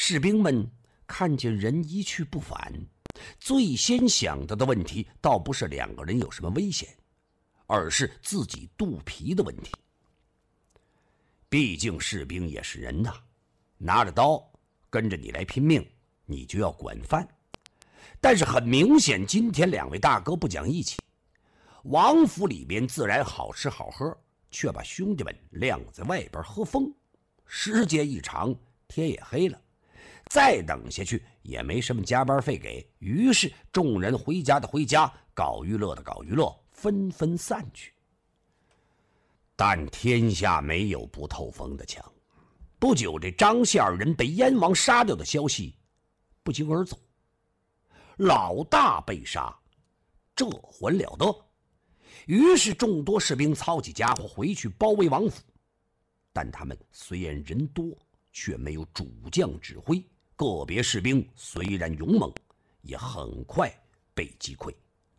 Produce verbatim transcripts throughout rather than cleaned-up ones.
士兵们看见人一去不返，最先想到的问题倒不是两个人有什么危险，而是自己肚皮的问题。毕竟士兵也是人呐，拿着刀跟着你来拼命，你就要管饭。但是很明显，今天两位大哥不讲义气，王府里边自然好吃好喝，却把兄弟们晾在外边喝风。时间一长，天也黑了，再等下去也没什么加班费给，于是众人回家的回家，搞娱乐的搞娱乐，纷纷散去。但天下没有不透风的墙，不久这张氏二人被燕王杀掉的消息不胫而走，老大被杀，这还了得？于是众多士兵操起家伙回去包围王府，但他们虽然人多，却没有主将指挥，个别士兵虽然勇猛，也很快被击溃。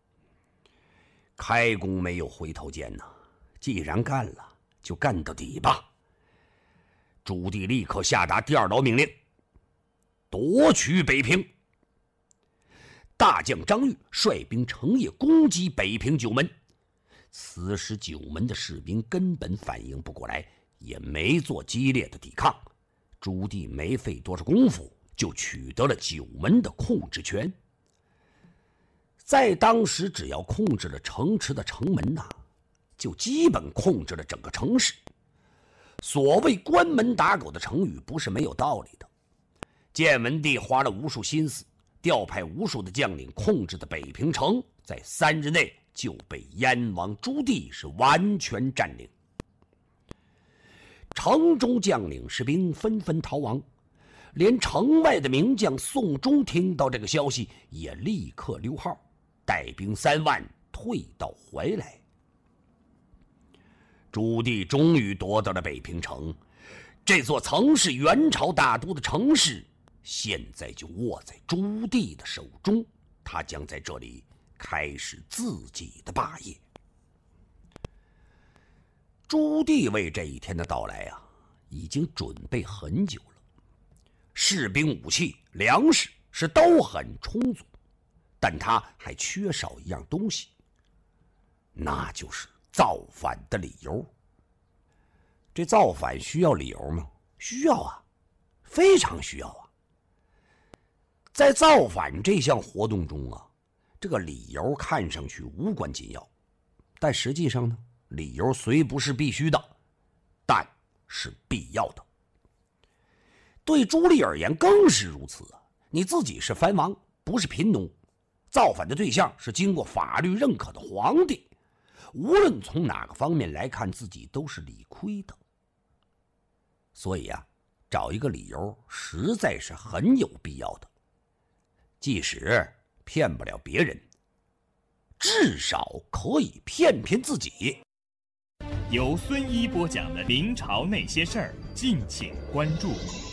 开弓没有回头箭呐，既然干了，就干到底吧。朱棣立刻下达第二道命令，夺取北平。大将张玉率兵成夜攻击北平九门，此时九门的士兵根本反应不过来，也没做激烈的抵抗。朱棣没费多少功夫就取得了九门的控制权。在当时，只要控制了城池的城门呐、啊，就基本控制了整个城市。所谓关门打狗的成语不是没有道理的。建文帝花了无数心思，调派无数的将领控制的北平城，在三日内就被燕王朱棣是完全占领。城中将领士兵纷纷逃亡，连城外的名将宋忠听到这个消息，也立刻溜号，带兵三万退到怀来。朱棣终于夺得了北平城，这座曾是元朝大都的城市，现在就握在朱棣的手中，他将在这里开始自己的霸业。朱棣为这一天的到来啊，已经准备很久了。士兵、武器、粮食是都很充足，但他还缺少一样东西，那就是造反的理由。这造反需要理由吗？需要啊，非常需要啊。在造反这项活动中啊，这个理由看上去无关紧要，但实际上呢，理由虽不是必须的，但是必要的。对朱棣而言更是如此啊！你自己是藩王，不是贫农，造反的对象是经过法律认可的皇帝，无论从哪个方面来看，自己都是理亏的。所以啊，找一个理由实在是很有必要的。即使骗不了别人，至少可以骗骗自己。 由孙一播讲的明朝那些事儿，敬请关注。